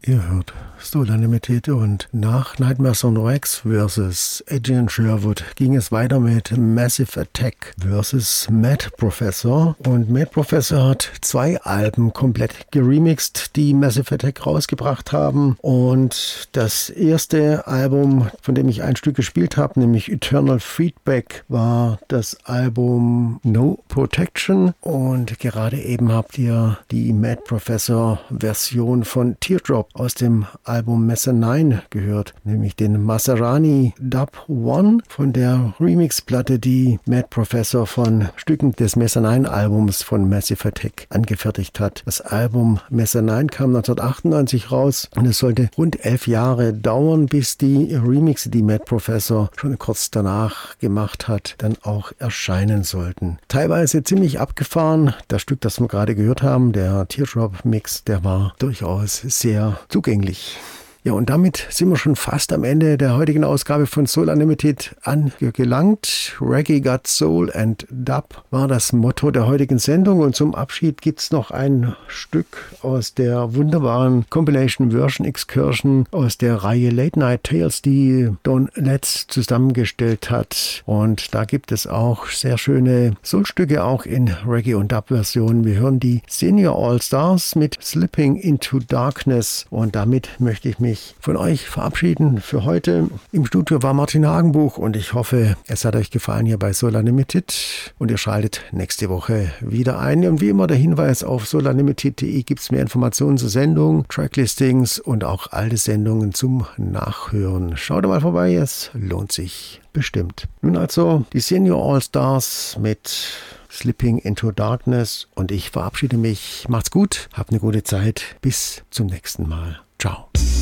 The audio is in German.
Ihr hört Solar Limited und nach Nightmares on Wax vs. Adrian Sherwood ging es weiter mit Massive Attack vs. Mad Professor. Und Mad Professor hat 2 Alben komplett geremixed, die Massive Attack rausgebracht haben. Und das erste Album, von dem ich ein Stück gespielt habe, nämlich Eternal Feedback, war das Album No Protection. Und gerade eben habt ihr die Mad Professor Version von Teardrop aus dem Album Mezzanine gehört, nämlich den Masarani Dub One von der Remix-Platte, die Mad Professor von Stücken des Mezzanine-Albums von Massive Attack angefertigt hat. Das Album Mezzanine kam 1998 raus und es sollte rund 11 Jahre dauern, bis die Remixe, die Mad Professor schon kurz danach gemacht hat, dann auch erscheinen sollten. Teilweise ziemlich abgefahren. Das Stück, das wir gerade gehört haben, der Teardrop-Mix, der war durchaus sehr zugänglich. Ja, und damit sind wir schon fast am Ende der heutigen Ausgabe von Soul Unlimited angelangt. Reggae got Soul and Dub war das Motto der heutigen Sendung. Und zum Abschied gibt's noch ein Stück aus der wunderbaren Compilation Version Excursion aus der Reihe Late Night Tales, die Don Letts zusammengestellt hat. Und da gibt es auch sehr schöne Soul-Stücke, auch in Reggae- und Dub-Versionen. Wir hören die Senior All-Stars mit Slipping into Darkness. Und damit möchte ich mich von euch verabschieden für heute. Im Studio war Martin Hagenbuch und ich hoffe, es hat euch gefallen hier bei Solar Unlimited und ihr schaltet nächste Woche wieder ein. Und wie immer der Hinweis, auf solarlimited.de gibt es mehr Informationen zur Sendung, Tracklistings und auch alte Sendungen zum Nachhören. Schaut mal vorbei, es lohnt sich bestimmt. Nun also die Senior All-Stars mit Slipping into Darkness und ich verabschiede mich. Macht's gut, habt eine gute Zeit. Bis zum nächsten Mal. Ciao.